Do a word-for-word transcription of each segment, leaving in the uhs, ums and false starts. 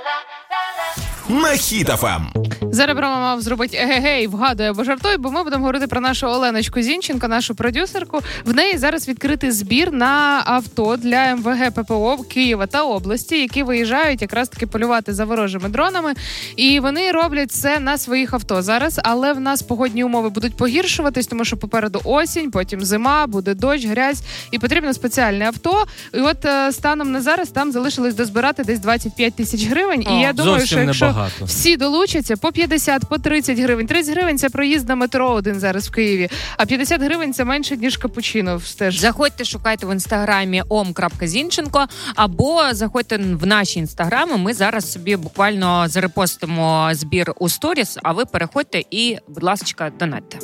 На Хіт еф ем. Зараз Рома мав зробити егегей, вгадує або жартує, бо ми будемо говорити про нашу Оленочку Зінченко, нашу продюсерку. В неї зараз відкритий збір на авто для ем ве ге пе пе о Києва та області, які виїжджають якраз таки полювати за ворожими дронами. І вони роблять це на своїх авто зараз, але в нас погодні умови будуть погіршуватись, тому що попереду осінь, потім зима, буде дощ, грязь, і потрібно спеціальне авто. І от станом на зараз там залишилось дозбирати десь двадцять п'ять тисяч гривень. О, і я думаю, що якщо небагато. всі долучаться, по п'ятдесят, по тридцять гривень. тридцять гривень – це проїзд на метро один зараз в Києві, а п'ятдесят гривень – це менше, ніж капучино. Стеж. Заходьте, шукайте в інстаграмі ом крапка зінченко, або заходьте в наші інстаграми. Ми зараз собі буквально зарепостимо збір у сторіс, а ви переходьте і, будь ласка, донатьте.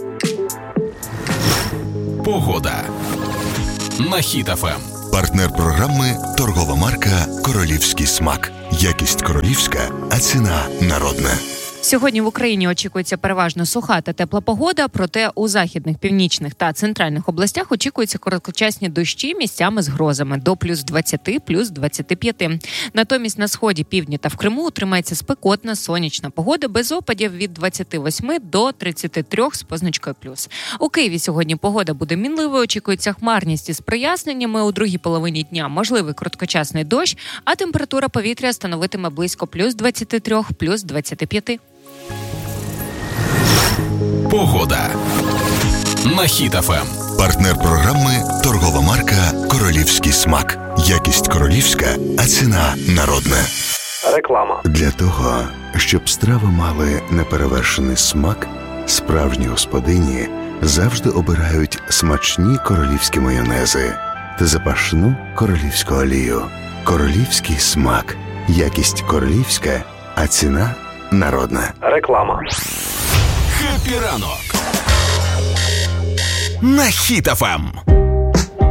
Погода. На Хіт еф ем. Партнер програми – торгова марка «Королівський смак». Якість королівська, а ціна народна. Сьогодні в Україні очікується переважно суха та тепла погода, проте у західних, північних та центральних областях очікуються короткочасні дощі місцями з грозами до плюс двадцять, плюс двадцять п'ять. Натомість на сході, півдні та в Криму тримається спекотна сонячна погода без опадів від двадцять вісім до тридцять три з позначкою плюс. У Києві сьогодні погода буде мінливою, очікується хмарність із проясненнями. У другій половині дня можливий короткочасний дощ, а температура повітря становитиме близько плюс двадцять три, плюс двадцять п'ять. Погода. На Хіт еф ем. Партнер програми – торгова марка «Королівський смак». Якість королівська, а ціна народна. Реклама. Для того, щоб страви мали неперевершений смак, справжні господині завжди обирають смачні королівські майонези та запашну королівську олію. Королівський смак. Якість королівська, а ціна народна. Реклама. Хеппі ранок. На Хіт еф ем.